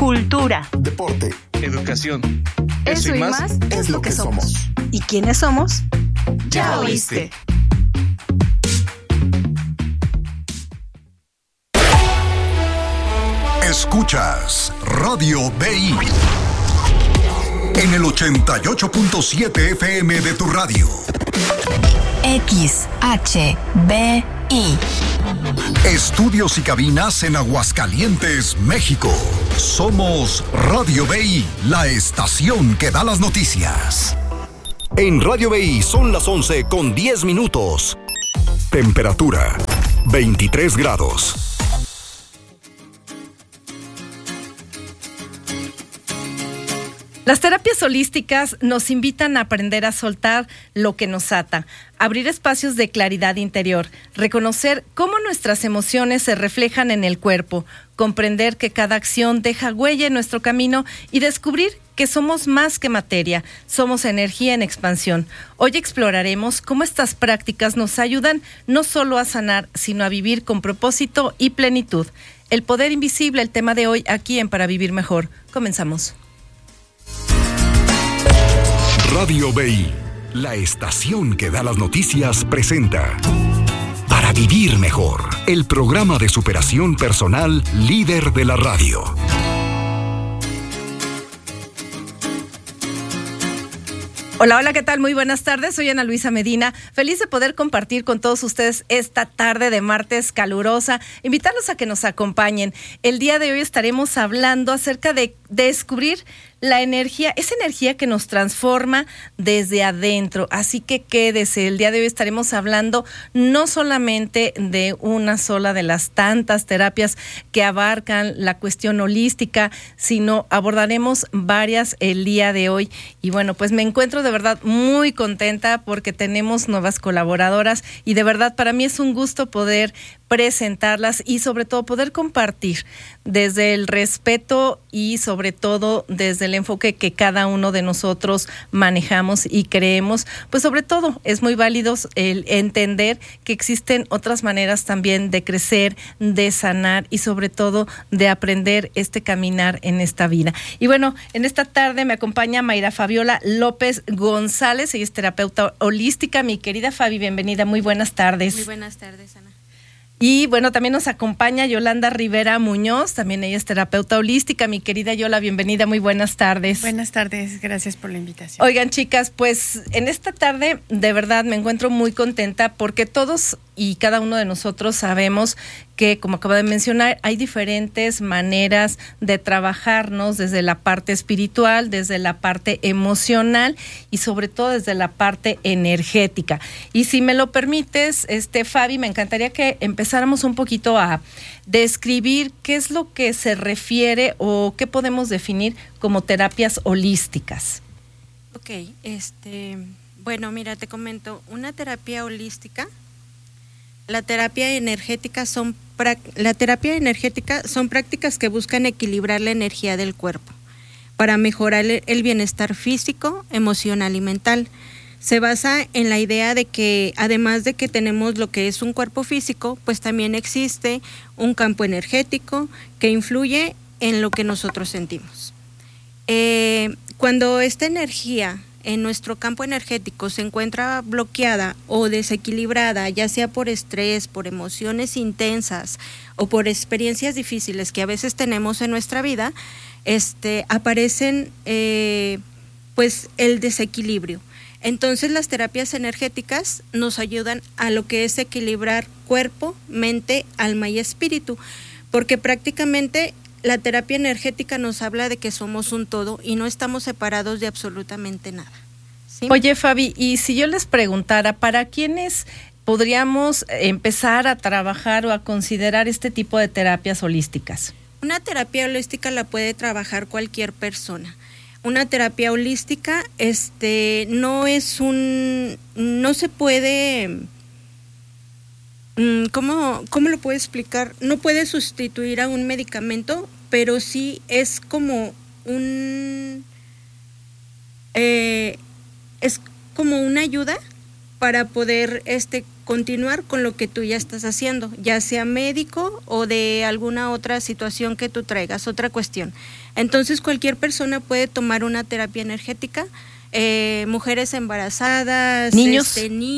cultura, deporte, educación. Eso y más es lo que somos. ¿Y quiénes somos? Ya oíste. Escuchas Radio BI en el 88.7 FM de tu radio. XHBI. Estudios y cabinas en Aguascalientes, México. Somos Radio BI, la estación que da las noticias. En Radio BI son las 11:10. Temperatura 23 grados. Las terapias holísticas nos invitan a aprender a soltar lo que nos ata, abrir espacios de claridad interior, reconocer cómo nuestras emociones se reflejan en el cuerpo, comprender que cada acción deja huella en nuestro camino y descubrir que somos más que materia, somos energía en expansión. Hoy exploraremos cómo estas prácticas nos ayudan no solo a sanar, sino a vivir con propósito y plenitud. El poder invisible, el tema de hoy aquí en Para Vivir Mejor. Comenzamos. Radio BI, la estación que da las noticias, presenta Para Vivir Mejor, el programa de superación personal líder de la radio. Hola, ¿qué tal? Muy buenas tardes, soy Ana Luisa Medina, feliz de poder compartir con todos ustedes esta tarde de martes calurosa, invitarlos a que nos acompañen. El día de hoy estaremos hablando acerca de descubrir la energía, esa energía que nos transforma desde adentro, así que quédese. El día de hoy estaremos hablando no solamente de una sola de las tantas terapias que abarcan la cuestión holística, sino abordaremos varias el día de hoy. Y bueno, pues me encuentro de verdad muy contenta porque tenemos nuevas colaboradoras y de verdad para mí es un gusto poder presentarlas y sobre todo poder compartir desde el respeto y sobre todo desde el enfoque que cada uno de nosotros manejamos y creemos, pues sobre todo es muy válido el entender que existen otras maneras también de crecer, de sanar y sobre todo de aprender este caminar en esta vida. Y bueno, en esta tarde me acompaña Mayra Fabiola López González, ella es terapeuta holística. Mi querida Fabi, bienvenida, muy buenas tardes. Muy buenas tardes, Ana. Y bueno, también nos acompaña Yolanda Rivera Muñoz, también ella es terapeuta holística. Mi querida Yola, bienvenida, muy buenas tardes. Buenas tardes, gracias por la invitación. Oigan, chicas, pues en esta tarde de verdad me encuentro muy contenta porque todos y cada uno de nosotros sabemos que, como acabo de mencionar, hay diferentes maneras de trabajarnos desde la parte espiritual, desde la parte emocional y sobre todo desde la parte energética. Y si me lo permites, Fabi, me encantaría que empezáramos un poquito a describir qué es lo que se refiere o qué podemos definir como terapias holísticas. Ok, bueno, mira, te comento, una terapia holística. La terapia energética son prácticas que buscan equilibrar la energía del cuerpo para mejorar el bienestar físico, emocional y mental. Se basa en la idea de que además de que tenemos lo que es un cuerpo físico, pues también existe un campo energético que influye en lo que nosotros sentimos. Cuando esta energía en nuestro campo energético se encuentra bloqueada o desequilibrada, ya sea por estrés, por emociones intensas o por experiencias difíciles que a veces tenemos en nuestra vida, aparecen pues el desequilibrio. Entonces las terapias energéticas nos ayudan a lo que es equilibrar cuerpo, mente, alma y espíritu, porque prácticamente la terapia energética nos habla de que somos un todo y no estamos separados de absolutamente nada. ¿Sí? Oye, Fabi, y si yo les preguntara, ¿para quiénes podríamos empezar a trabajar o a considerar este tipo de terapias holísticas? Una terapia holística la puede trabajar cualquier persona. Una terapia holística no se puede... ¿Cómo lo puedo explicar? No puede sustituir a un medicamento, pero sí es como es como una ayuda para poder continuar con lo que tú ya estás haciendo, ya sea médico o de alguna otra situación que tú traigas, otra cuestión. Entonces cualquier persona puede tomar una terapia energética, mujeres embarazadas, niños,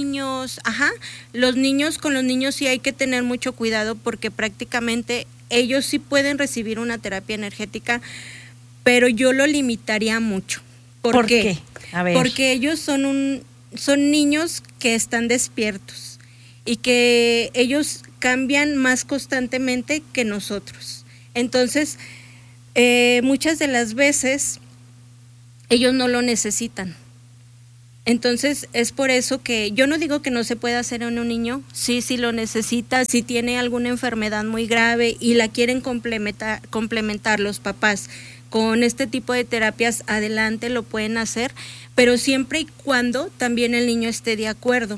con los niños sí hay que tener mucho cuidado porque prácticamente ellos sí pueden recibir una terapia energética, pero yo lo limitaría mucho. ¿Por qué? A ver. Porque ellos son niños que están despiertos y que ellos cambian más constantemente que nosotros. Entonces, muchas de las veces ellos no lo necesitan. Entonces, es por eso que yo no digo que no se pueda hacer en un niño, sí lo necesita, si tiene alguna enfermedad muy grave y la quieren complementar los papás con este tipo de terapias, adelante, lo pueden hacer, pero siempre y cuando también el niño esté de acuerdo.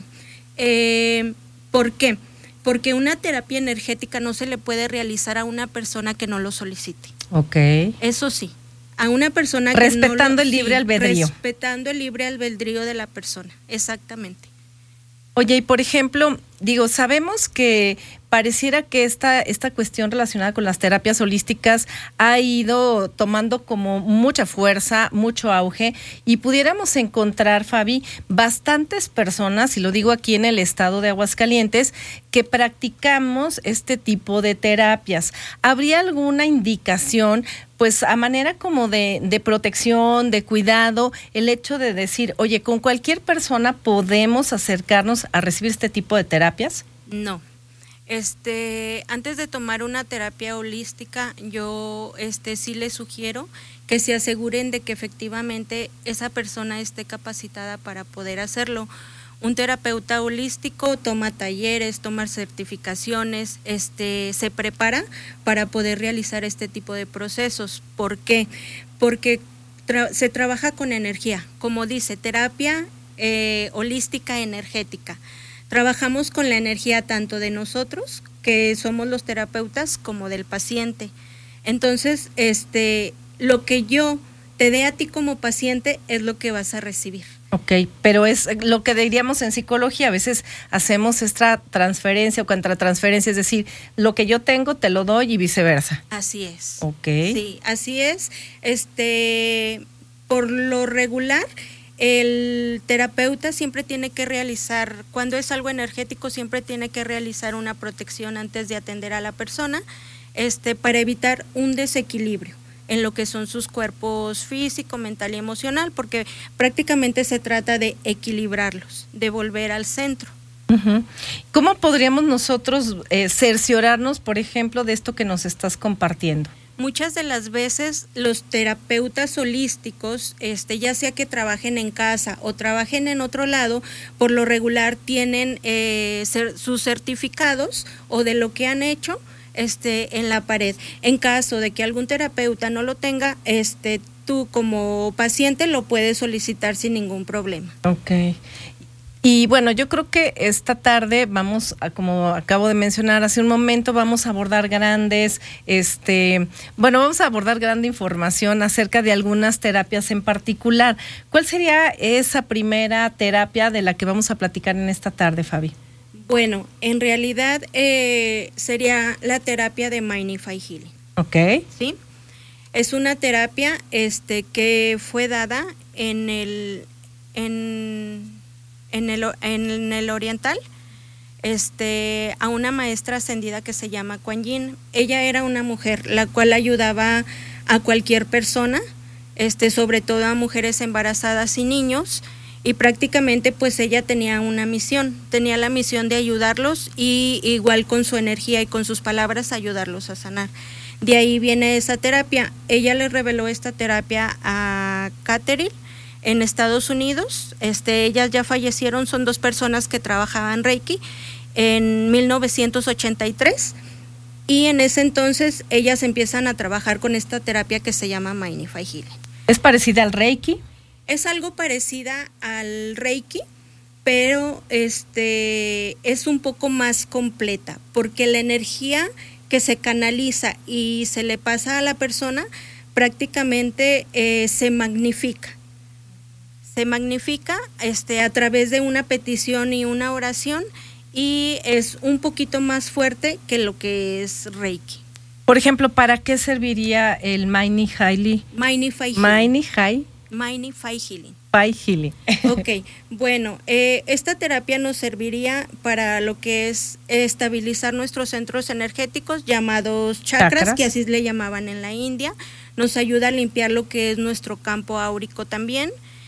¿Por qué? Porque una terapia energética no se le puede realizar a una persona que no lo solicite. Ok. Eso sí, a una persona que respetando el libre albedrío. Respetando el libre albedrío de la persona, exactamente. Oye, y por ejemplo, sabemos que pareciera que esta cuestión relacionada con las terapias holísticas ha ido tomando como mucha fuerza, mucho auge, y pudiéramos encontrar, Fabi, bastantes personas, y lo digo aquí en el estado de Aguascalientes, que practicamos este tipo de terapias. ¿Habría alguna indicación, pues a manera como de protección, de cuidado, el hecho de decir, oye, con cualquier persona podemos acercarnos a recibir este tipo de terapias? No. Antes de tomar una terapia holística, yo sí les sugiero que se aseguren de que efectivamente esa persona esté capacitada para poder hacerlo. Un terapeuta holístico toma talleres, toma certificaciones, se prepara para poder realizar este tipo de procesos. ¿Por qué? Porque se trabaja con energía, como dice, terapia holística energética. Trabajamos con la energía tanto de nosotros, que somos los terapeutas, como del paciente. Entonces, lo que yo te dé a ti como paciente es lo que vas a recibir. Ok, pero es lo que diríamos en psicología, a veces hacemos esta transferencia o contratransferencia, es decir, lo que yo tengo te lo doy y viceversa. Así es. Ok. Sí, así es. Por lo regular, el terapeuta siempre tiene que realizar, cuando es algo energético, siempre tiene que realizar una protección antes de atender a la persona, para evitar un desequilibrio en lo que son sus cuerpos físico, mental y emocional, porque prácticamente se trata de equilibrarlos, de volver al centro. Uh-huh. ¿Cómo podríamos nosotros cerciorarnos, por ejemplo, de esto que nos estás compartiendo? Muchas de las veces los terapeutas holísticos, ya sea que trabajen en casa o trabajen en otro lado, por lo regular tienen sus certificados o de lo que han hecho en la pared. En caso de que algún terapeuta no lo tenga, tú como paciente lo puedes solicitar sin ningún problema. Okay. Y bueno, yo creo que esta tarde vamos a, como acabo de mencionar hace un momento, vamos a abordar grande información acerca de algunas terapias en particular. ¿Cuál sería esa primera terapia de la que vamos a platicar en esta tarde, Fabi? Bueno, en realidad sería la terapia de Mindify Healing. Ok. ¿Sí? Es una terapia que fue dada en el oriental, a una maestra ascendida que se llama Kuan Yin. Ella era una mujer la cual ayudaba a cualquier persona, sobre todo a mujeres embarazadas y niños, y prácticamente pues ella tenía una misión, tenía la misión de ayudarlos y igual con su energía y con sus palabras ayudarlos a sanar. De ahí viene esa terapia. Ella le reveló esta terapia a Catherine en Estados Unidos. Ellas ya fallecieron, son dos personas que trabajaban Reiki en 1983, y en ese entonces ellas empiezan a trabajar con esta terapia que se llama Mindify Healing. ¿Es parecida al Reiki? Es algo parecida al Reiki, pero es un poco más completa, porque la energía que se canaliza y se le pasa a la persona prácticamente se magnifica. se magnifica a través de una petición y una oración, y es un poquito más fuerte que lo que es Reiki. Por ejemplo, ¿para qué serviría el Magnify Healing? Magnify Healing. Healing. Ok, bueno, esta terapia nos serviría para lo que es estabilizar nuestros centros energéticos llamados chakras, que así le llamaban en la India. Nos ayuda a limpiar lo que es nuestro campo áurico también.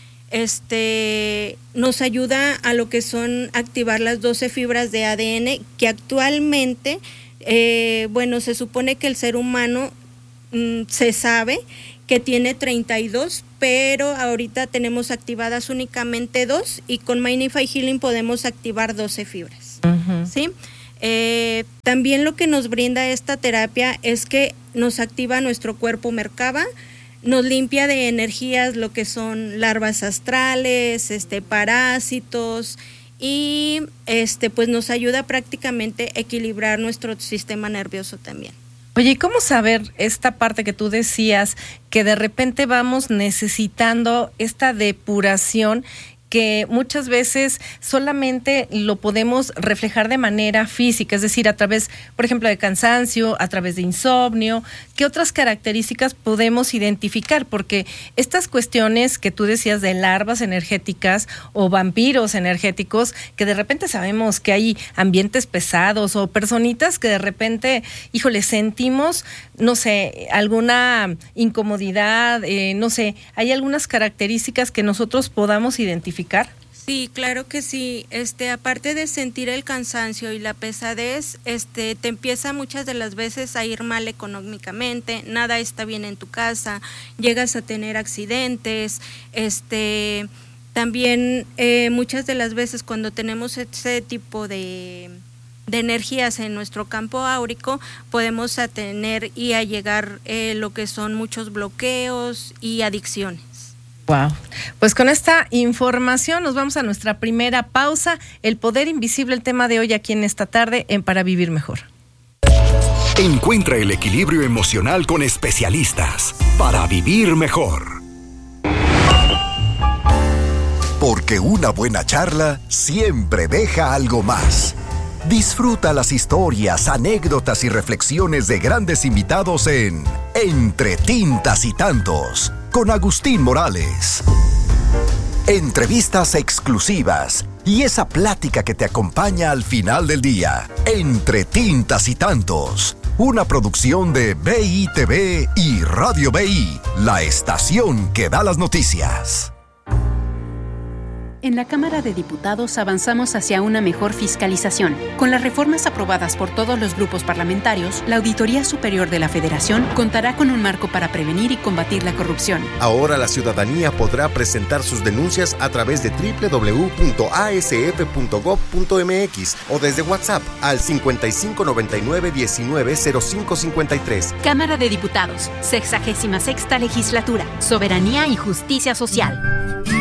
Nos ayuda a lo que son activar las 12 fibras de ADN, que actualmente, se supone que el ser humano se sabe que tiene 32, pero ahorita tenemos activadas únicamente 2, y con Magnify Healing podemos activar 12 fibras. Uh-huh. ¿Sí? También lo que nos brinda esta terapia es que nos activa nuestro cuerpo Merkaba, nos limpia de energías lo que son larvas astrales, parásitos, y pues nos ayuda prácticamente a equilibrar nuestro sistema nervioso también. Oye, ¿y cómo saber esta parte que tú decías, que de repente vamos necesitando esta depuración, que muchas veces solamente lo podemos reflejar de manera física, es decir, a través, por ejemplo, de cansancio, a través de insomnio? ¿Qué otras características podemos identificar? Porque estas cuestiones que tú decías de larvas energéticas o vampiros energéticos, que de repente sabemos que hay ambientes pesados o personitas que de repente, híjole, sentimos, no sé, alguna incomodidad, no sé, ¿hay algunas características que nosotros podamos identificar? Sí, claro que sí. Aparte de sentir el cansancio y la pesadez, te empieza muchas de las veces a ir mal económicamente, nada está bien en tu casa, llegas a tener accidentes, también muchas de las veces cuando tenemos ese tipo de energías en nuestro campo áurico, podemos a tener y a llegar lo que son muchos bloqueos y adicciones. Wow. Pues con esta información nos vamos a nuestra primera pausa. El poder invisible, el tema de hoy aquí en esta tarde en Para Vivir Mejor. Encuentra el equilibrio emocional con especialistas para vivir mejor. Porque una buena charla siempre deja algo más. Disfruta las historias, anécdotas y reflexiones de grandes invitados en Entre Tintas y Tantos, con Agustín Morales. Entrevistas exclusivas y esa plática que te acompaña al final del día. Entre Tintas y Tantos, una producción de BITV y Radio BI, la estación que da las noticias. En la Cámara de Diputados avanzamos hacia una mejor fiscalización. Con las reformas aprobadas por todos los grupos parlamentarios, la Auditoría Superior de la Federación contará con un marco para prevenir y combatir la corrupción. Ahora la ciudadanía podrá presentar sus denuncias a través de www.asf.gov.mx o desde WhatsApp al 5599-190553. Cámara de Diputados, 66ª Legislatura, Soberanía y Justicia Social.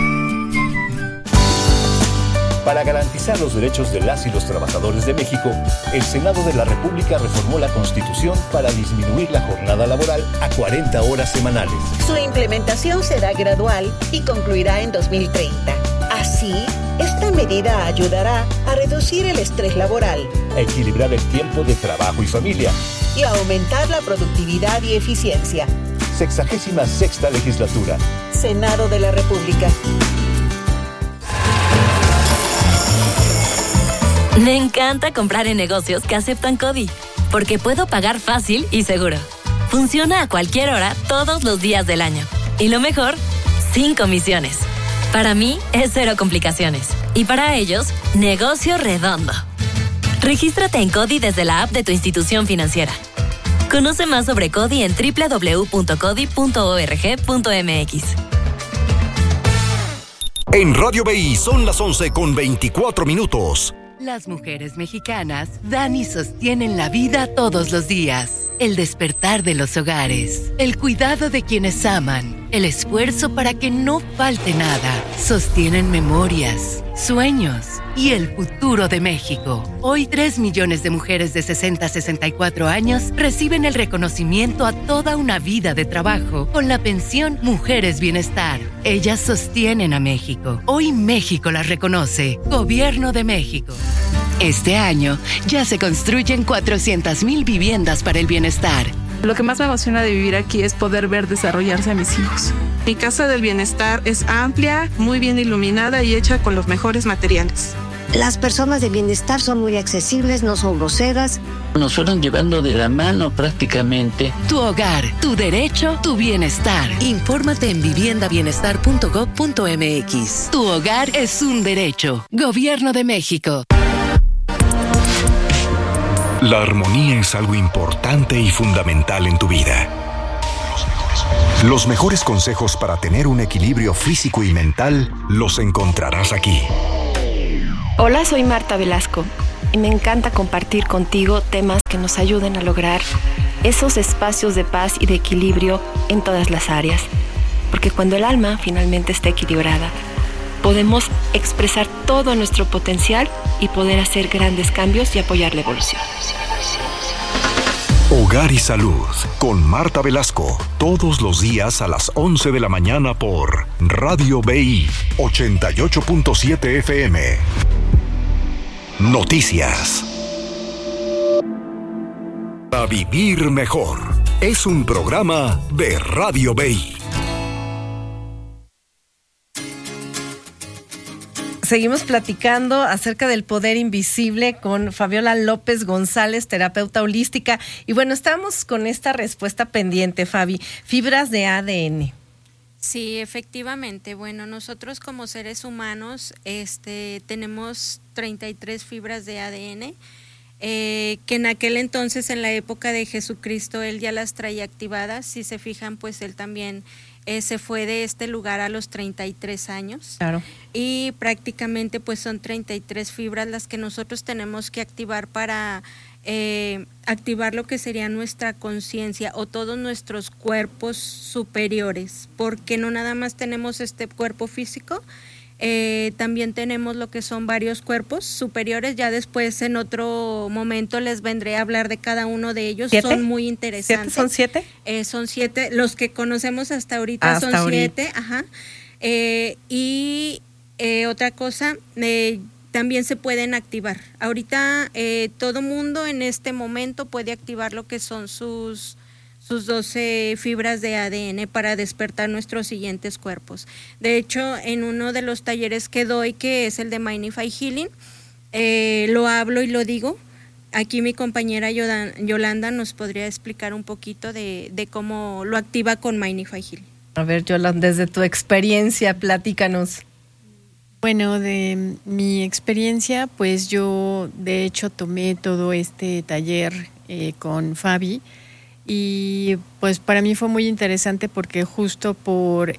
Para garantizar los derechos de las y los trabajadores de México, el Senado de la República reformó la Constitución para disminuir la jornada laboral a 40 horas semanales. Su implementación será gradual y concluirá en 2030. Así, esta medida ayudará a reducir el estrés laboral, a equilibrar el tiempo de trabajo y familia y a aumentar la productividad y eficiencia. 66ª Legislatura. Senado de la República. Me encanta comprar en negocios que aceptan CODI, porque puedo pagar fácil y seguro. Funciona a cualquier hora, todos los días del año. Y lo mejor, sin comisiones. Para mí, es cero complicaciones. Y para ellos, negocio redondo. Regístrate en CODI desde la app de tu institución financiera. Conoce más sobre CODI en www.codi.org.mx. En Radio BI son las 11:24. Las mujeres mexicanas dan y sostienen la vida todos los días. El despertar de los hogares, el cuidado de quienes aman, el esfuerzo para que no falte nada. Sostienen memorias, sueños y el futuro de México. Hoy 3 millones de mujeres de 60 a 64 años reciben el reconocimiento a toda una vida de trabajo con la pensión Mujeres Bienestar. Ellas sostienen a México. Hoy México las reconoce. Gobierno de México. Este año ya se construyen 400,000 viviendas para el bienestar. Lo que más me emociona de vivir aquí es poder ver desarrollarse a mis hijos. Mi casa del bienestar es amplia, muy bien iluminada y hecha con los mejores materiales. Las personas de bienestar son muy accesibles, no son groseras. Nos fueron llevando de la mano prácticamente. Tu hogar, tu derecho, tu bienestar. Infórmate en viviendabienestar.gov.mx. Tu hogar es un derecho. Gobierno de México. La armonía es algo importante y fundamental en tu vida. Los mejores consejos para tener un equilibrio físico y mental los encontrarás aquí. Hola, soy Marta Velasco y me encanta compartir contigo temas que nos ayuden a lograr esos espacios de paz y de equilibrio en todas las áreas. Porque cuando el alma finalmente está equilibrada, podemos expresar todo nuestro potencial y poder hacer grandes cambios y apoyar la evolución. Hogar y Salud con Marta Velasco, todos los días a las 11 de la mañana por Radio BI 88.7 FM. Noticias. A vivir mejor. Es un programa de Radio BI. Seguimos platicando acerca del poder invisible con Fabiola López González, terapeuta holística. Y bueno, estamos con esta respuesta pendiente, Fabi. Fibras de ADN. Sí, efectivamente. Bueno, nosotros como seres humanos tenemos 33 fibras de ADN, que en aquel entonces, en la época de Jesucristo, él ya las traía activadas. Si se fijan, pues él también se fue de este lugar a los 33 años. Claro. Y prácticamente pues son 33 fibras las que nosotros tenemos que activar para activar lo que sería nuestra conciencia o todos nuestros cuerpos superiores, porque no nada más tenemos este cuerpo físico, también tenemos lo que son varios cuerpos superiores. Ya después en otro momento les vendré a hablar de cada uno de ellos. ¿7? Son muy interesantes. ¿Son 7? Son 7, los que conocemos hasta ahorita son 7, ajá. Y otra cosa, también se pueden activar. Ahorita todo mundo en este momento puede activar lo que son sus 12 fibras de ADN para despertar nuestros siguientes cuerpos. De hecho, en uno de los talleres que doy, que es el de Magnify Healing, lo hablo y lo digo. Aquí mi compañera Yolanda nos podría explicar un poquito de cómo lo activa con Magnify Healing. A ver, Yolanda, desde tu experiencia, platícanos. Bueno, de mi experiencia, pues yo de hecho tomé todo este taller con Fabi. Y pues para mí fue muy interesante porque justo de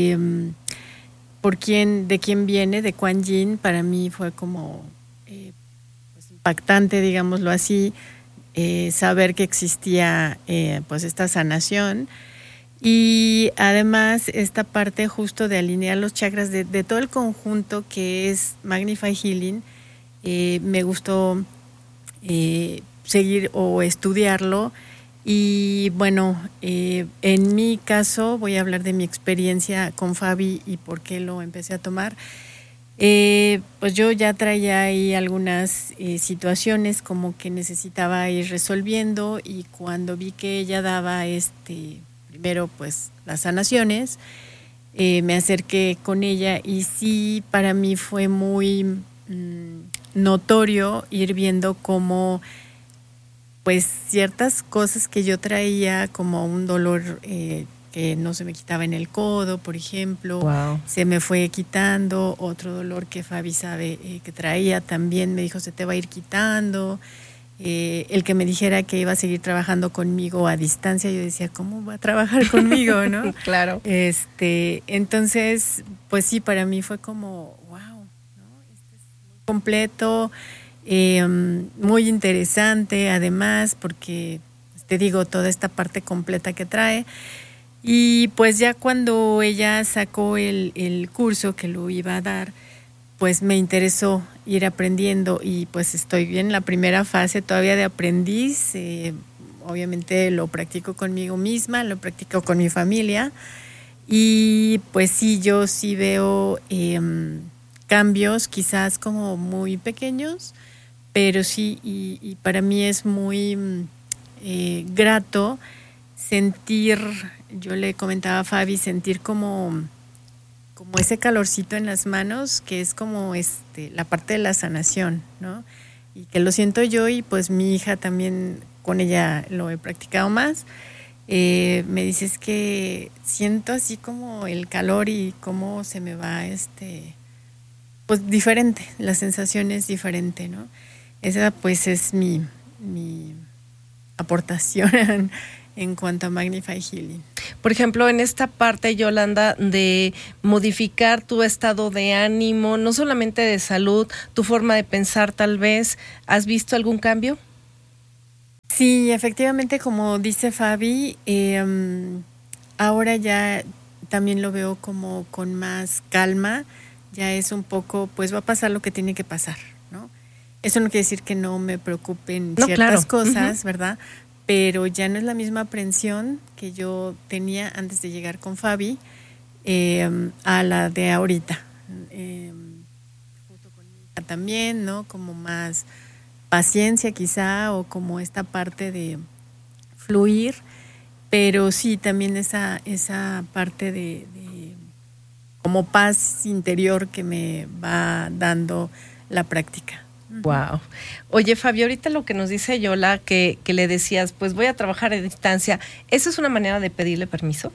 quién viene, de Kuan Yin, para mí fue como pues impactante, digámoslo así, saber que existía pues esta sanación. Y además esta parte justo de alinear los chakras de todo el conjunto que es Magnify Healing, me gustó seguir o estudiarlo. Y bueno, en mi caso voy a hablar de mi experiencia con Fabi y por qué lo empecé a tomar. Pues yo ya traía ahí algunas situaciones como que necesitaba ir resolviendo, y cuando vi que ella daba primero pues las sanaciones, me acerqué con ella y sí, para mí fue muy notorio ir viendo cómo pues ciertas cosas que yo traía, como un dolor que no se me quitaba en el codo, por ejemplo, wow, se me fue quitando. Otro dolor que Fabi sabe que traía también me dijo, se te va a ir quitando. El que me dijera que iba a seguir trabajando conmigo a distancia, yo decía, ¿cómo va a trabajar conmigo, no? Claro. Entonces, pues sí, para mí fue como, wow, ¿no? Es muy completo. Muy interesante además, porque te digo, toda esta parte completa que trae. Y pues ya cuando ella sacó el curso que lo iba a dar, pues me interesó ir aprendiendo y pues estoy en la primera fase todavía de aprendiz. Obviamente lo practico conmigo misma, lo practico con mi familia y pues sí, yo sí veo cambios quizás como muy pequeños, pero sí, y para mí es muy grato sentir, yo le comentaba a Fabi, sentir como ese calorcito en las manos, que es como la parte de la sanación, ¿no? Y que lo siento yo y pues mi hija también, con ella lo he practicado más. Me dice, es que siento así como el calor y cómo se me va, pues diferente, la sensación es diferente, ¿no? Esa pues es mi aportación en cuanto a Magnify Healing. Por ejemplo, en esta parte, Yolanda, de modificar tu estado de ánimo, no solamente de salud, tu forma de pensar tal vez, ¿has visto algún cambio? Sí, efectivamente, como dice Fabi, ahora ya también lo veo como con más calma, ya es un poco, pues va a pasar lo que tiene que pasar, ¿no? Eso no quiere decir que no me preocupen ciertas cosas, ¿verdad? Pero ya no es la misma aprensión que yo tenía antes de llegar con Fabi a la de ahorita. Junto con mi hija también, ¿no? Como más paciencia quizá, o como esta parte de fluir, pero sí también esa parte de como paz interior que me va dando la práctica. Wow. Oye, Fabio, ahorita lo que nos dice Yola, que le decías, pues voy a trabajar a distancia, ¿eso es una manera de pedirle permiso?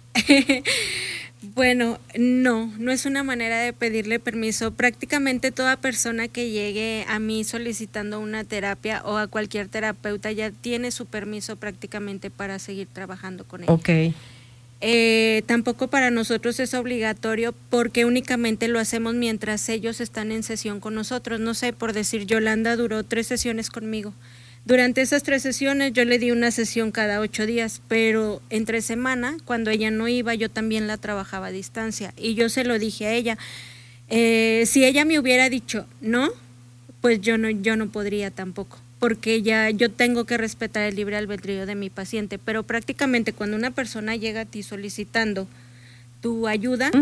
Bueno, no es una manera de pedirle permiso. Prácticamente toda persona que llegue a mí solicitando una terapia o a cualquier terapeuta ya tiene su permiso prácticamente para seguir trabajando con ella. Ok. Tampoco para nosotros es obligatorio porque únicamente lo hacemos mientras ellos están en sesión con nosotros. No sé, por decir, Yolanda duró 3 sesiones conmigo. Durante esas 3 sesiones yo le di una sesión cada 8 días, pero entre semana, cuando ella no iba, yo también la trabajaba a distancia. Y yo se lo dije a ella. Si ella me hubiera dicho no, pues yo no podría tampoco, porque ya yo tengo que respetar el libre albedrío de mi paciente, pero prácticamente cuando una persona llega a ti solicitando tu ayuda,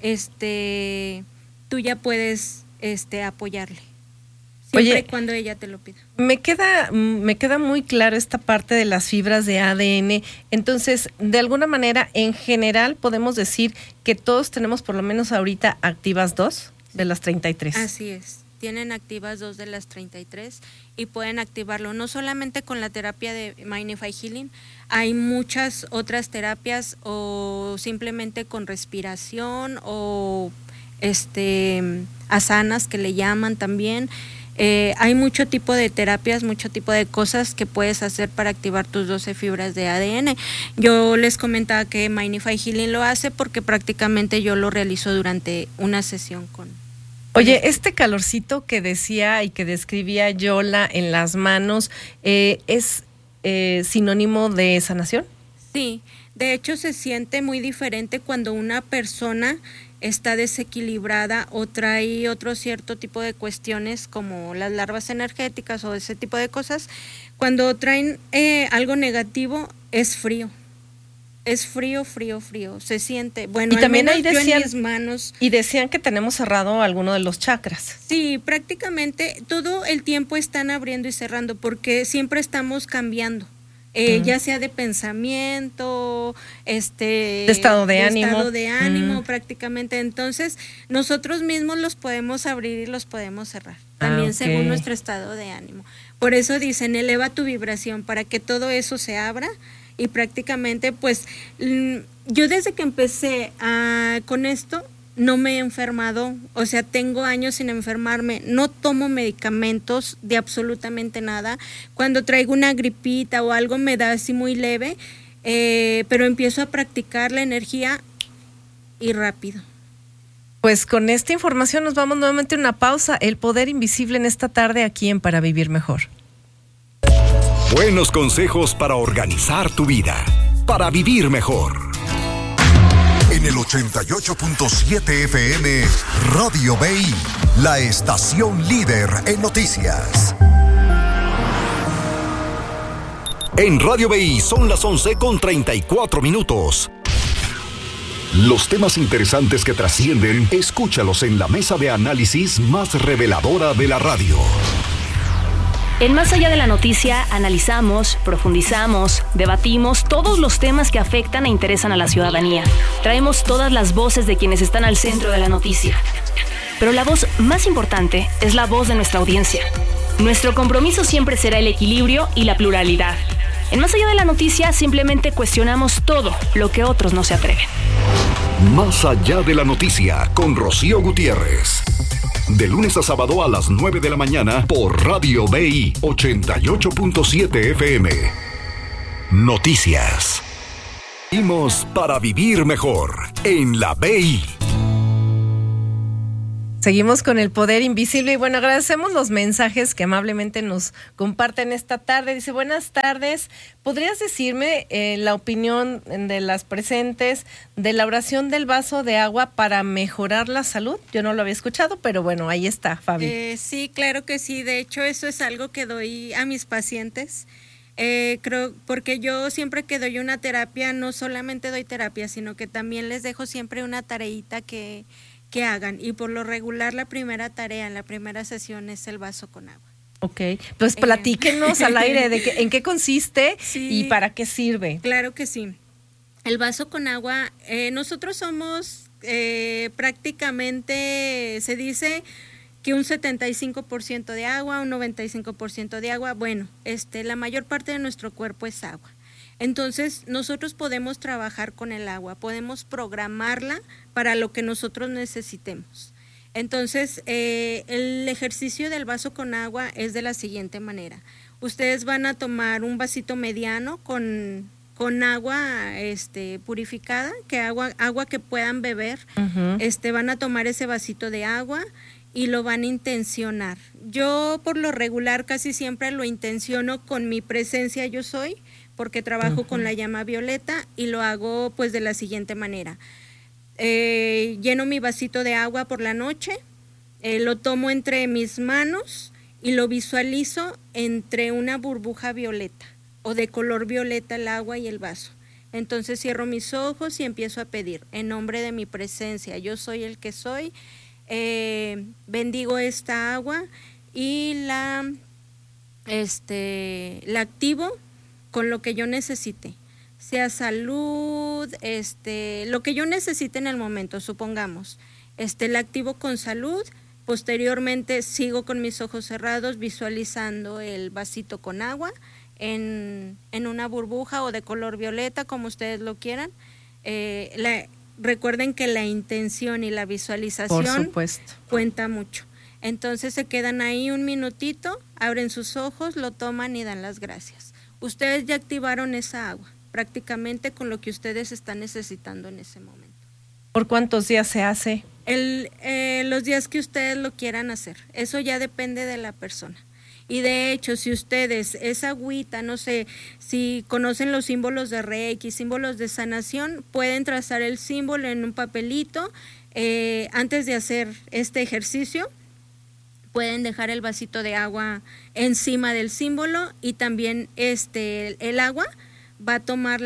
tú ya puedes apoyarle, siempre y cuando ella te lo pida. Me queda muy claro esta parte de las fibras de ADN. Entonces, de alguna manera, en general, podemos decir que todos tenemos por lo menos ahorita activas 2 de las 33. Así es. Tienen activas 2 de las 33 y pueden activarlo no solamente con la terapia de Magnify Healing, hay muchas otras terapias o simplemente con respiración o asanas que le llaman también. Hay mucho tipo de terapias, mucho tipo de cosas que puedes hacer para activar tus 12 fibras de ADN. Yo les comentaba que Magnify Healing lo hace porque prácticamente yo lo realizo durante una sesión con... Oye, este calorcito que decía y que describía Yola en las manos, ¿es sinónimo de sanación? Sí, de hecho se siente muy diferente cuando una persona está desequilibrada o trae otro cierto tipo de cuestiones como las larvas energéticas o ese tipo de cosas. Cuando traen algo negativo es frío. Es frío, se siente. Bueno, y también ahí decían, en mis manos. Y decían que tenemos cerrado alguno de los chakras. Sí, prácticamente todo el tiempo están abriendo y cerrando porque siempre estamos cambiando. Ya sea de pensamiento, de estado de ánimo, prácticamente. Entonces, nosotros mismos los podemos abrir y los podemos cerrar. También según nuestro estado de ánimo. Por eso dicen, eleva tu vibración para que todo eso se abra. Y prácticamente, pues, yo desde que empecé con esto, no me he enfermado, o sea, tengo años sin enfermarme, no tomo medicamentos de absolutamente nada. Cuando traigo una gripita o algo me da así muy leve, pero empiezo a practicar la energía y rápido. Pues con esta información nos vamos nuevamente a una pausa. El poder invisible en esta tarde aquí en Para Vivir Mejor. Buenos consejos para organizar tu vida, para vivir mejor. En el 88.7 FM, Radio BI, la estación líder en noticias. En Radio BI son las 11:34. Los temas interesantes que trascienden, escúchalos en la mesa de análisis más reveladora de la radio. En Más Allá de la Noticia, analizamos, profundizamos, debatimos todos los temas que afectan e interesan a la ciudadanía. Traemos todas las voces de quienes están al centro de la noticia. Pero la voz más importante es la voz de nuestra audiencia. Nuestro compromiso siempre será el equilibrio y la pluralidad. En Más Allá de la Noticia, simplemente cuestionamos todo lo que otros no se atreven. Más Allá de la Noticia, con Rocío Gutiérrez. De lunes a sábado a las 9 de la mañana por Radio BI 88.7 FM. Noticias. Vivimos para vivir mejor en la BI. Seguimos con el poder invisible y bueno, agradecemos los mensajes que amablemente nos comparten esta tarde. Dice, buenas tardes, ¿podrías decirme la opinión de las presentes de la oración del vaso de agua para mejorar la salud? Yo no lo había escuchado, pero bueno, ahí está, Fabi. Sí, claro que sí. De hecho, eso es algo que doy a mis pacientes. Creo, porque yo siempre que doy una terapia, no solamente doy terapia, sino que también les dejo siempre una tareita que hagan, y por lo regular la primera tarea en la primera sesión es el vaso con agua. Ok, pues platíquenos al aire de en qué consiste y para qué sirve. Claro que sí. El vaso con agua, nosotros somos prácticamente, se dice que un 75% de agua, un 95% de agua. Bueno, la mayor parte de nuestro cuerpo es agua. Entonces, nosotros podemos trabajar con el agua, podemos programarla para lo que nosotros necesitemos. Entonces, el ejercicio del vaso con agua es de la siguiente manera. Ustedes van a tomar un vasito mediano con agua purificada, agua que puedan beber. Van a tomar ese vasito de agua y lo van a intencionar. Yo, por lo regular, casi siempre lo intenciono con mi presencia yo soy, porque trabajo con la llama violeta y lo hago pues de la siguiente manera. Lleno mi vasito de agua por la noche, lo tomo entre mis manos y lo visualizo entre una burbuja violeta o de color violeta el agua y el vaso. Entonces cierro mis ojos y empiezo a pedir en nombre de mi presencia, yo soy el que soy, bendigo esta agua y la activo con lo que yo necesite, sea salud, lo que yo necesite en el momento, supongamos, la activo con salud. Posteriormente sigo con mis ojos cerrados visualizando el vasito con agua en una burbuja o de color violeta, como ustedes lo quieran. Recuerden que la intención y la visualización cuenta mucho. Entonces se quedan ahí un minutito, abren sus ojos, lo toman y dan las gracias. Ustedes ya activaron esa agua, prácticamente con lo que ustedes están necesitando en ese momento. ¿Por cuántos días se hace? Los días que ustedes lo quieran hacer. Eso ya depende de la persona. Y de hecho, si ustedes, esa agüita, no sé, si conocen los símbolos de Reiki, símbolos de sanación, pueden trazar el símbolo en un papelito. Antes de hacer este ejercicio, pueden dejar el vasito de agua encima del símbolo y también el agua va a tomar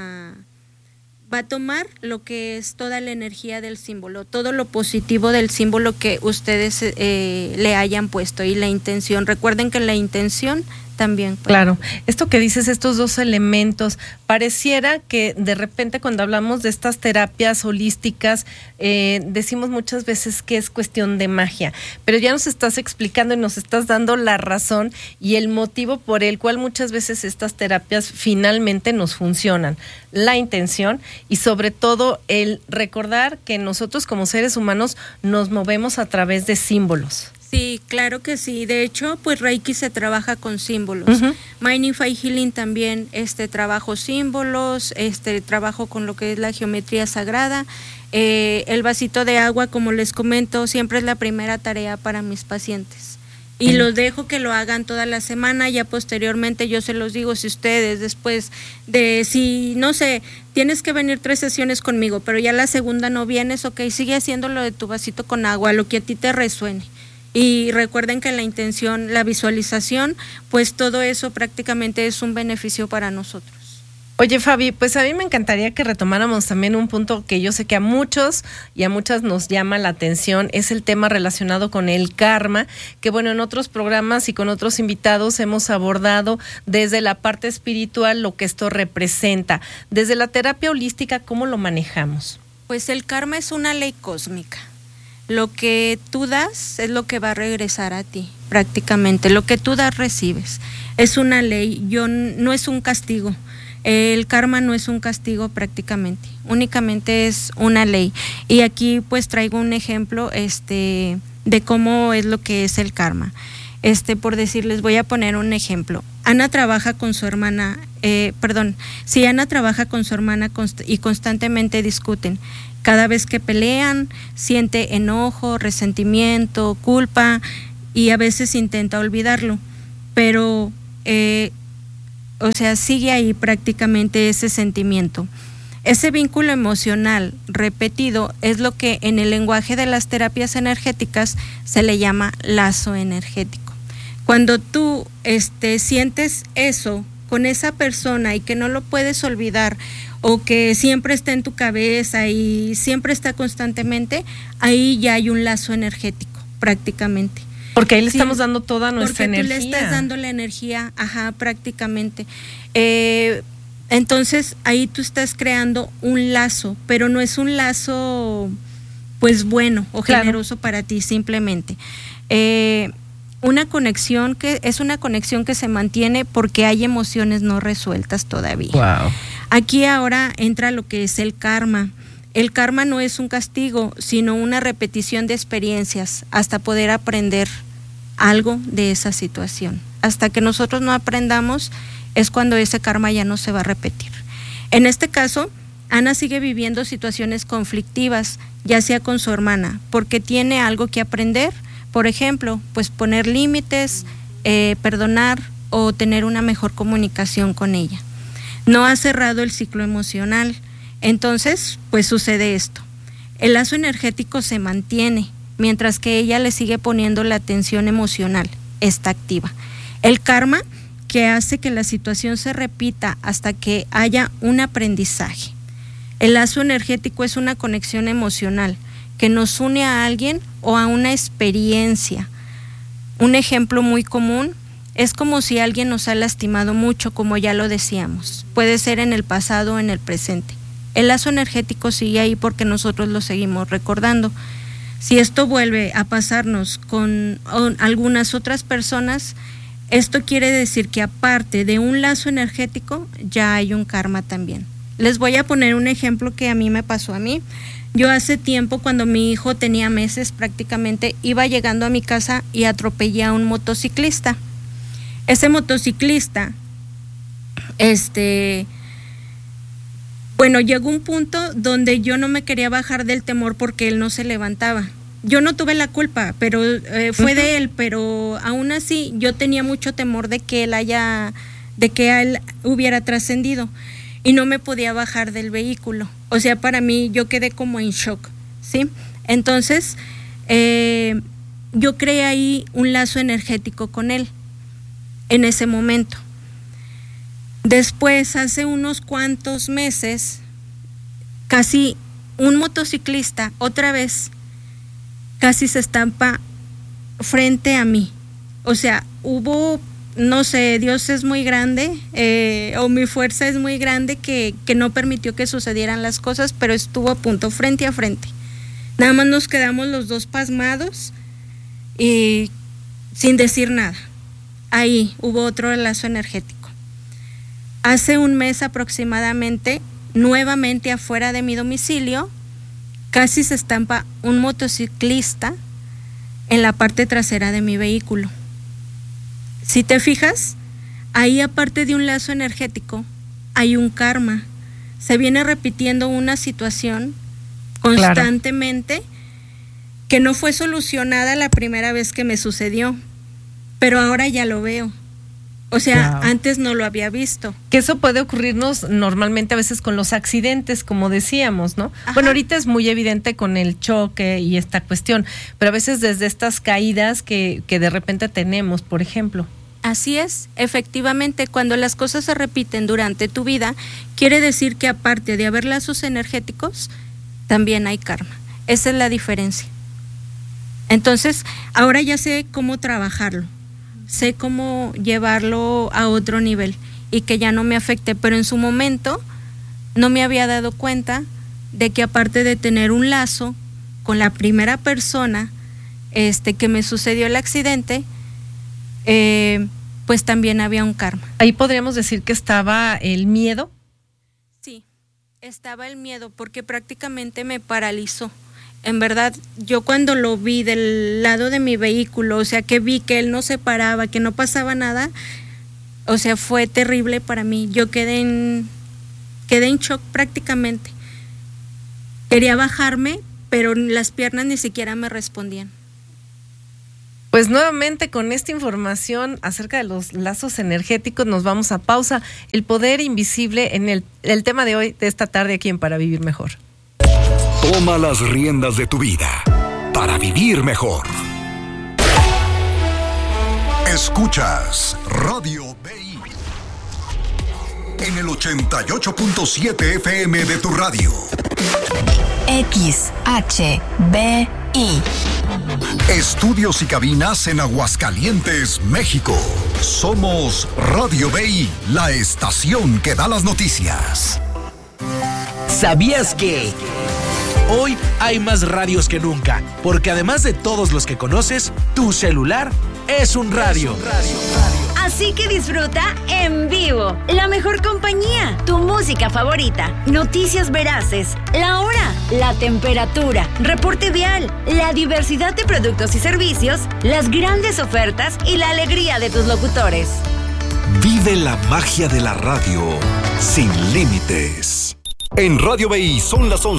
lo que es toda la energía del símbolo, todo lo positivo del símbolo que ustedes le hayan puesto y la intención. Recuerden que la intención también. Claro, esto que dices, estos dos elementos, pareciera que de repente cuando hablamos de estas terapias holísticas, decimos muchas veces que es cuestión de magia, pero ya nos estás explicando y nos estás dando la razón y el motivo por el cual muchas veces estas terapias finalmente nos funcionan. La intención y sobre todo el recordar que nosotros como seres humanos nos movemos a través de símbolos. Sí, claro que sí. De hecho, pues Reiki se trabaja con símbolos. Mindful Healing también trabajo símbolos, trabajo con lo que es la geometría sagrada. El vasito de agua, como les comento, siempre es la primera tarea para mis pacientes. y los dejo que lo hagan toda la semana. Ya posteriormente yo se los digo, si ustedes después de, si no sé, tienes que venir 3 sesiones conmigo, pero ya la segunda no vienes, ok, sigue haciendo lo de tu vasito con agua, lo que a ti te resuene. Y recuerden que la intención, la visualización, pues todo eso prácticamente es un beneficio para nosotros. Oye, Fabi, pues a mí me encantaría que retomáramos también un punto que yo sé que a muchos y a muchas nos llama la atención, es el tema relacionado con el karma, que bueno, en otros programas y con otros invitados hemos abordado desde la parte espiritual lo que esto representa. Desde la terapia holística, ¿cómo lo manejamos? Pues el karma es una ley cósmica. Lo que tú das es lo que va a regresar a ti, prácticamente. Lo que tú das, recibes. Es una ley, no es un castigo. El karma no es un castigo prácticamente, únicamente es una ley. Y aquí pues traigo un ejemplo de cómo es lo que es el karma. Por decirles, voy a poner un ejemplo. Ana trabaja con su hermana, si Ana trabaja con su hermana y constantemente discuten, cada vez que pelean, siente enojo, resentimiento, culpa y a veces intenta olvidarlo, pero sigue ahí prácticamente ese sentimiento. Ese vínculo emocional repetido es lo que en el lenguaje de las terapias energéticas se le llama lazo energético. Cuando tú sientes eso con esa persona y que no lo puedes olvidar, o que siempre está en tu cabeza y siempre está constantemente, ahí ya hay un lazo energético prácticamente. Porque ahí le estamos dando toda nuestra energía. Porque tú le estás dando la energía, prácticamente. Entonces ahí tú estás creando un lazo, pero no es un lazo pues bueno o generoso para ti, simplemente. Una conexión que se mantiene porque hay emociones no resueltas todavía. Wow. Aquí ahora entra lo que es el karma. El karma no es un castigo, sino una repetición de experiencias hasta poder aprender algo de esa situación. Hasta que nosotros no aprendamos es cuando ese karma ya no se va a repetir. En este caso, Ana sigue viviendo situaciones conflictivas, ya sea con su hermana, porque tiene algo que aprender. Por ejemplo, pues poner límites, perdonar o tener una mejor comunicación con ella. No ha cerrado el ciclo emocional, entonces pues sucede esto. El lazo energético se mantiene, mientras que ella le sigue poniendo la atención emocional, está activa. El karma que hace que la situación se repita hasta que haya un aprendizaje. El lazo energético es una conexión emocional que nos une a alguien o a una experiencia. Un ejemplo muy común es como si alguien nos ha lastimado mucho, como ya lo decíamos. Puede ser en el pasado o en el presente. El lazo energético sigue ahí porque nosotros lo seguimos recordando. Si esto vuelve a pasarnos con algunas otras personas, esto quiere decir que aparte de un lazo energético, ya hay un karma también. Les voy a poner un ejemplo que a mí me pasó a mí. Yo hace tiempo, cuando mi hijo tenía meses prácticamente, iba llegando a mi casa y atropellé a un motociclista. Ese motociclista, llegó un punto donde yo no me quería bajar del temor porque él no se levantaba. Yo no tuve la culpa, pero fue de él, pero aún así yo tenía mucho temor de que él hubiera trascendido y no me podía bajar del vehículo. O sea, para mí yo quedé como en shock, ¿sí? Entonces, yo creé ahí un lazo energético con él en ese momento. Después, hace unos cuantos meses, casi un motociclista, otra vez, casi se estampa frente a mí. O sea, hubo, no sé, Dios es muy grande, o mi fuerza es muy grande que no permitió que sucedieran las cosas, pero estuvo a punto, frente a frente. Nada más nos quedamos los dos pasmados y sin decir nada. Ahí hubo otro lazo energético. Hace un mes aproximadamente, nuevamente afuera de mi domicilio, casi se estampa un motociclista en la parte trasera de mi vehículo. Si te fijas, ahí aparte de un lazo energético, hay un karma. Se viene repitiendo una situación constantemente, que no fue solucionada la primera vez que me sucedió. pero ahora ya lo veo. O sea, antes no lo había visto. Que eso puede ocurrirnos normalmente a veces con los accidentes, como decíamos, ¿no? Ajá. Bueno, ahorita es muy evidente con el choque y esta cuestión, pero a veces desde estas caídas que de repente tenemos, por ejemplo. Así es, efectivamente, cuando las cosas se repiten durante tu vida, quiere decir que aparte de haber lazos energéticos, también hay karma. Esa es la diferencia. Entonces, ahora ya sé cómo trabajarlo. Sé cómo llevarlo a otro nivel y que ya no me afecte, pero en su momento no me había dado cuenta de que aparte de tener un lazo con la primera persona que me sucedió el accidente, pues también había un karma. Ahí podríamos decir que estaba el miedo. Sí, estaba el miedo porque prácticamente me paralizó. En verdad, yo cuando lo vi del lado de mi vehículo, o sea, que vi que él no se paraba, que no pasaba nada, o sea, fue terrible para mí. Yo quedé en shock prácticamente. Quería bajarme, pero las piernas ni siquiera me respondían. Pues nuevamente con esta información acerca de los lazos energéticos nos vamos a pausa. El poder invisible en el tema de hoy, de esta tarde aquí en Para Vivir Mejor. Toma las riendas de tu vida para vivir mejor. Escuchas Radio BI en el 88.7 FM de tu radio. XHBI. Estudios y cabinas en Aguascalientes, México. Somos Radio BI, la estación que da las noticias. ¿Sabías que hoy hay más radios que nunca? Porque además de todos los que conoces, tu celular es un radio. Así que disfruta en vivo la mejor compañía, tu música favorita, noticias veraces, la hora, la temperatura, reporte vial, la diversidad de productos y servicios, las grandes ofertas y la alegría de tus locutores. Vive la magia de la radio sin límites. En Radio BI son las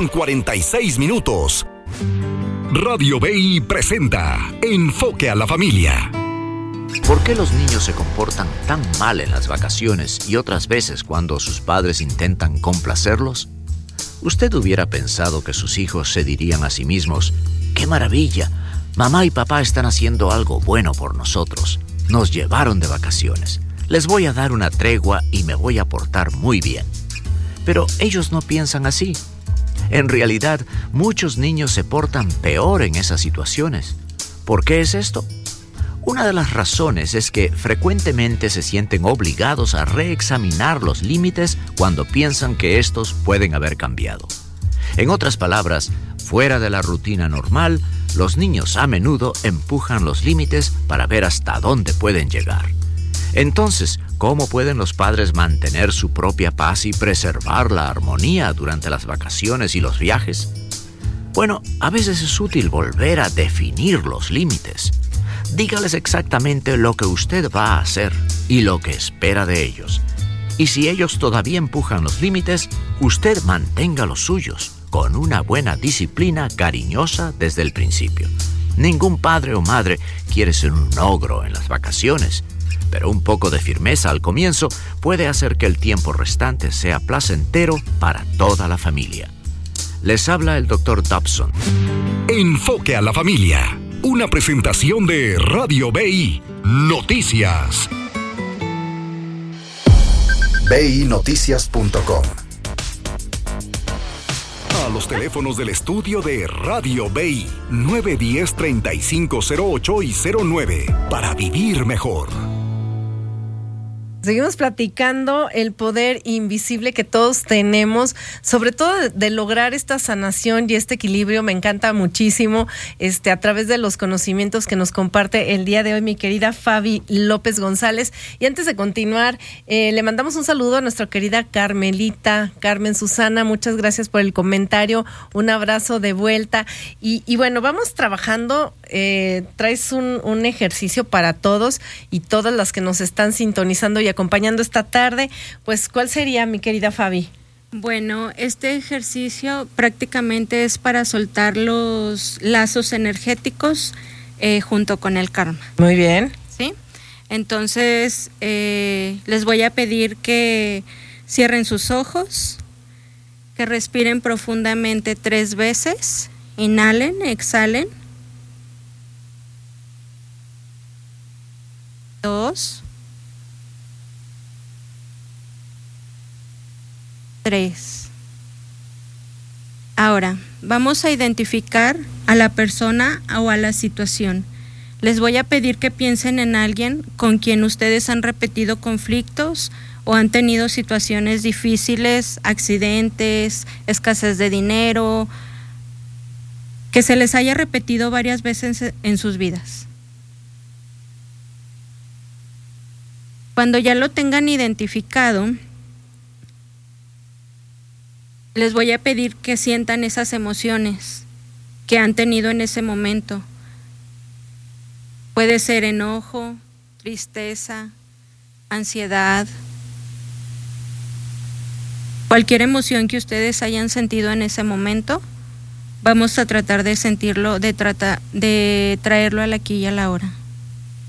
11:46. Radio BI presenta Enfoque a la Familia. ¿Por qué los niños se comportan tan mal en las vacaciones y otras veces cuando sus padres intentan complacerlos? Usted hubiera pensado que sus hijos se dirían a sí mismos: ¡qué maravilla! Mamá y papá están haciendo algo bueno por nosotros. Nos llevaron de vacaciones. Les voy a dar una tregua y me voy a portar muy bien. Pero ellos no piensan así. En realidad, muchos niños se portan peor en esas situaciones. ¿Por qué es esto? Una de las razones es que frecuentemente se sienten obligados a reexaminar los límites cuando piensan que estos pueden haber cambiado. En otras palabras, fuera de la rutina normal, los niños a menudo empujan los límites para ver hasta dónde pueden llegar. Entonces, ¿cómo pueden los padres mantener su propia paz y preservar la armonía durante las vacaciones y los viajes? Bueno, a veces es útil volver a definir los límites. Dígales exactamente lo que usted va a hacer y lo que espera de ellos. Y si ellos todavía empujan los límites, usted mantenga los suyos, con una buena disciplina cariñosa desde el principio. Ningún padre o madre quiere ser un ogro en las vacaciones, pero un poco de firmeza al comienzo puede hacer que el tiempo restante sea placentero para toda la familia. Les habla el Dr. Dobson. Enfoque a la familia. Una presentación de Radio BI Noticias. BINoticias.com. A los teléfonos del estudio de Radio BI 910-3508 y 09 para vivir mejor. Seguimos platicando el poder invisible que todos tenemos, sobre todo de lograr esta sanación y este equilibrio. Me encanta muchísimo a través de los conocimientos que nos comparte el día de hoy mi querida Fabi López González. Y antes de continuar, le mandamos un saludo a nuestra querida Carmelita, Carmen Susana, muchas gracias por el comentario, un abrazo de vuelta. Y bueno, vamos trabajando, traes un ejercicio para todos y todas las que nos están sintonizando y acompañando esta tarde. Pues, ¿cuál sería, mi querida Fabi? Bueno, este ejercicio prácticamente es para soltar los lazos energéticos junto con el karma. Muy bien. Entonces, les voy a pedir que cierren sus ojos, que respiren profundamente 3 veces, inhalen, exhalen. 2, 3. Ahora, vamos a identificar a la persona o a la situación. Les voy a pedir que piensen en alguien con quien ustedes han repetido conflictos o han tenido situaciones difíciles, accidentes, escasez de dinero, que se les haya repetido varias veces en sus vidas. Cuando ya lo tengan identificado, les voy a pedir que sientan esas emociones que han tenido en ese momento. Puede ser enojo, tristeza, ansiedad, cualquier emoción que ustedes hayan sentido en ese momento. Vamos a tratar de sentirlo, de traerlo al aquí y a la ahora.